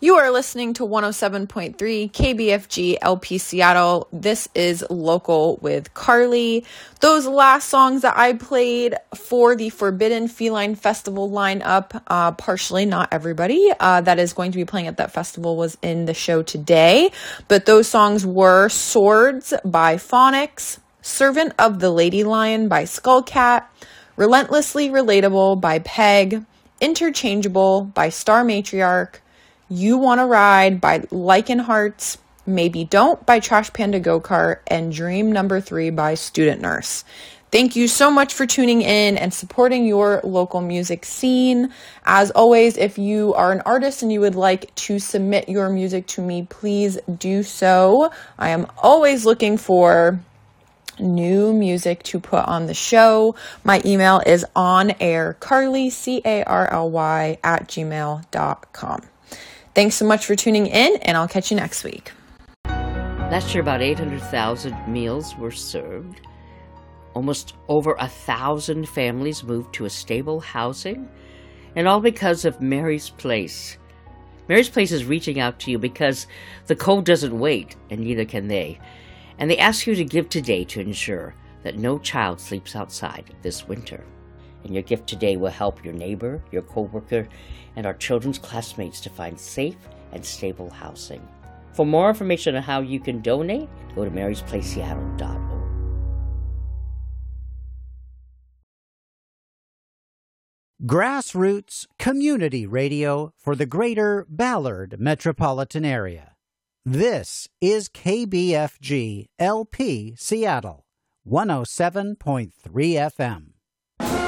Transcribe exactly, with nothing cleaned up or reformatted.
You are listening to one oh seven point three K B F G L P Seattle. This is Local with Carly. Those last songs that I played for the Forbidden Feline Festival lineup, uh, partially, not everybody, uh, that is going to be playing at that festival was in the show today. But those songs were Swords by Phonics, Servant of the Lady Lion by Skullcat, Relentlessly Relatable by Peg, Interchangeable by Star Matriarch, You Wanna Ride by Lichen Hearts, Maybe Don't by Trash Panda Go-Kart, and Dream Number Three by Student Nurse. Thank you so much for tuning in and supporting your local music scene. As always, if you are an artist and you would like to submit your music to me, please do so. I am always looking for new music to put on the show. My email is onaircarly, C A R L Y, at gmail dot com. Thanks so much for tuning in, and I'll catch you next week. Last year, about eight hundred thousand meals were served. Almost over a thousand families moved to a stable housing, and all because of Mary's Place. Mary's Place is reaching out to you because the cold doesn't wait, and neither can they. And they ask you to give today to ensure that no child sleeps outside this winter. And your gift today will help your neighbor, your coworker, and our children's classmates to find safe and stable housing. For more information on how you can donate, go to marys place seattle dot org. Grassroots community radio for the greater Ballard metropolitan area. This is K B F G L P Seattle, one oh seven point three F M.